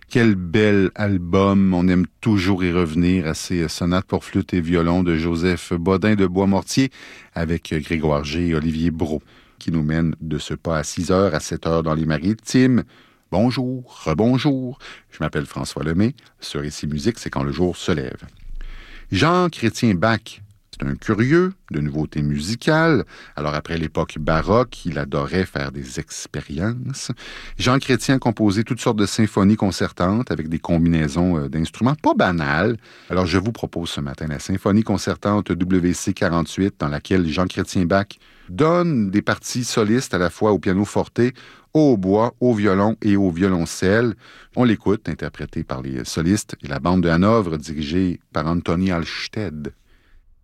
Quel bel album. On aime toujours y revenir à ces sonates pour flûte et violon de Joseph Bodin de Boismortier avec Grégoire G et Olivier Brault qui nous mènent de ce pas à 6 heures à 7 heures dans les Maritimes. Bonjour, rebonjour. Je m'appelle François Lemay. Sur Ici Musique, c'est quand le jour se lève. Jean-Chrétien Bach, c'est un curieux de nouveautés musicales. Alors, après l'époque baroque, il adorait faire des expériences. Jean Chrétien a composé toutes sortes de symphonies concertantes avec des combinaisons d'instruments pas banales. Alors, je vous propose ce matin la symphonie concertante WC 48, dans laquelle Jean Chrétien Bach donne des parties solistes à la fois au piano forte, au hautbois, au violon et au violoncelle. On l'écoute, interprété par les solistes et la bande de Hanovre, dirigée par Anthony Halsted.